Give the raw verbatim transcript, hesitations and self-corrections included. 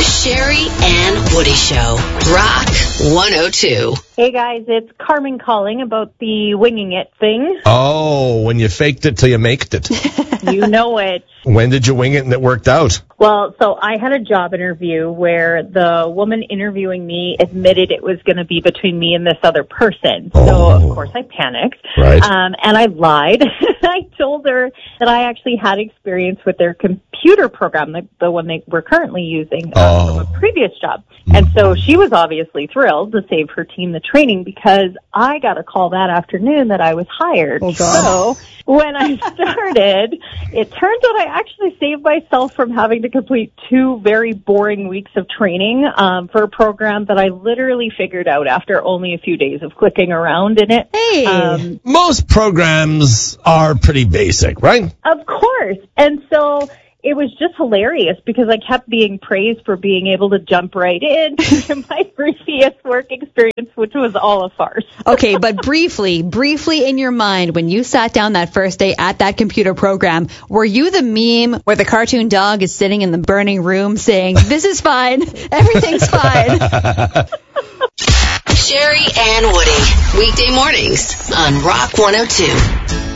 The Sherry and Woody Show. Rock one oh two. Hey guys, it's Carmen calling about the winging it thing. Oh, when you faked it till you maked it. You know it. When did you wing it and it worked out? Well, so I had a job interview where the woman interviewing me admitted it was going to be between me and this other person. Oh. So, of course, I panicked. Right. Um, and I lied. I told her that I actually had experience with their computer program, the, the one they were currently using uh, Oh. from a previous job. And so she was obviously thrilled to save her team the training because I got a call that afternoon that I was hired. Oh, God. So when I started, it turns out I actually saved myself from having to complete two very boring weeks of training um, for a program that I literally figured out after only a few days of clicking around in it. Hey. Um, Most programs are pretty basic, right? of course. And so it was just hilarious because I kept being praised for being able to jump right in to my previous work experience, which was all a farce. Okay, but briefly, briefly in your mind, when you sat down that first day at that computer program, were you the meme where the cartoon dog is sitting in the burning room saying, "This is fine, everything's fine"? Sherry and Woody. Weekday mornings on Rock one oh two.